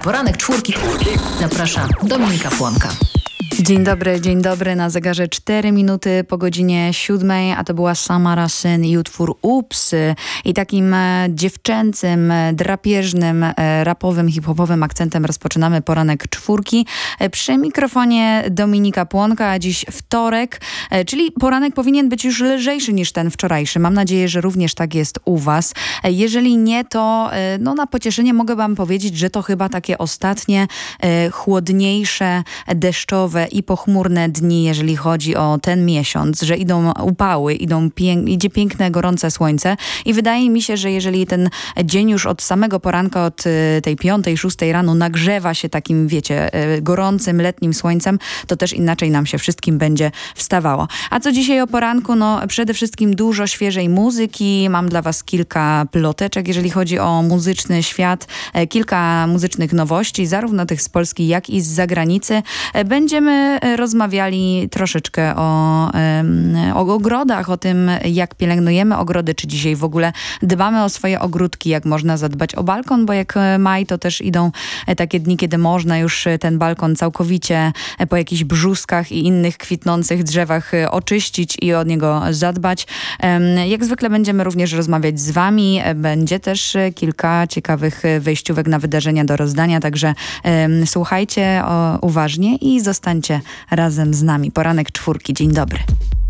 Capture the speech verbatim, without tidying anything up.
poranek czwórki. Zaprasza Dominika Płonka. Dzień dobry, dzień dobry. Na zegarze cztery minuty po godzinie siódmej, a to była Samara Syn i utwór Ups. I takim e, dziewczęcym, e, drapieżnym, e, rapowym, hip-hopowym akcentem rozpoczynamy poranek czwórki. E, przy mikrofonie Dominika Płonka, a dziś wtorek, e, czyli poranek powinien być już lżejszy niż ten wczorajszy. Mam nadzieję, że również tak jest u was. E, jeżeli nie, to e, no, na pocieszenie mogę wam powiedzieć, że to chyba takie ostatnie, e, chłodniejsze, deszczowe i pochmurne dni, jeżeli chodzi o ten miesiąc, że idą upały, idą pięk- idzie piękne, gorące słońce i wydaje mi się, że jeżeli ten dzień już od samego poranka, od y, tej piątej, szóstej rano nagrzewa się takim, wiecie, y, gorącym, letnim słońcem, to też inaczej nam się wszystkim będzie wstawało. A co dzisiaj o poranku? No przede wszystkim dużo świeżej muzyki. Mam dla was kilka ploteczek, jeżeli chodzi o muzyczny świat. E, kilka muzycznych nowości, zarówno tych z Polski, jak i z zagranicy. E, będziemy rozmawiali troszeczkę o, o ogrodach, o tym, jak pielęgnujemy ogrody, czy dzisiaj w ogóle dbamy o swoje ogródki, jak można zadbać o balkon, bo jak maj, to też idą takie dni, kiedy można już ten balkon całkowicie po jakichś brzuskach i innych kwitnących drzewach oczyścić i od niego zadbać. Jak zwykle będziemy również rozmawiać z wami. Będzie też kilka ciekawych wejściówek na wydarzenia do rozdania, także słuchajcie o, uważnie i zostańcie razem z nami. Poranek czwórki. Dzień dobry.